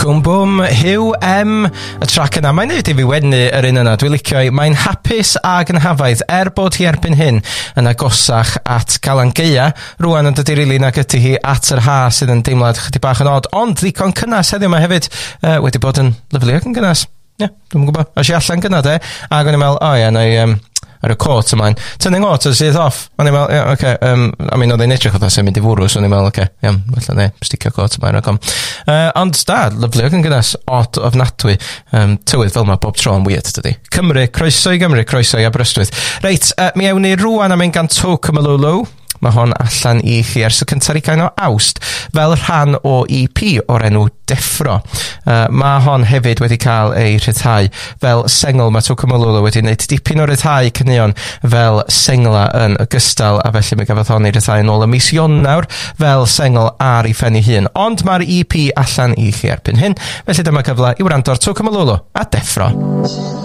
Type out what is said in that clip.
Cwm bwm, Hugh M. Y trac yna, mae'n neud I fi wednu yr un yna. Dwi'n licio I. Mae'n hapus ag yn hafaidd bod hi erbyn hyn yn agosach at Galan Gaea. Rwan yn dod I rili nag ydy hi at yr ha sydd yn deimlad chydig bach yn od. Ond ddigon cynnas heddiw yma hefyd wedi bod yn lyflu ac yn gynnas. Ie, dwi'n gwybod. Os I allan gyna de. Ac o'n i'n meddwl, ar y cwrt yma'n tynnu'n got o sydd off. O'n i'n meddwl, oedd e'n edrych o da sy'n mynd I fwrw, so o'n i'n meddwl, felly ne, sticio cwrt yma'n rhagom. Ond da, lyflu ac yn gynnas, od ofnadwy, tywydd fel ma bob tro yn weird, dydi. Cymru, croeso I Aberystwyth. Reit, mi ewn ni rwan am ein gan Toke Malolo. Mae hon allan I chi ers y cyntaf 20 o Awst fel rhan o EP o'r enw Deffro. Mae hon hefyd wedi cael ei rhyddhau fel sengl. Mae Toke Malolo wedi gwneud dipyn o rhyddhau cynnion fel sengla yn ogystal a felly mi gafodd hon ei rhyddhau yn ôl y mis Ionawr fel sengl ar ei phen ei hun. Ond mae'r EP allan I chi erbyn hyn, felly dyma gyfle I wrando'r Toke Malolo a Deffro.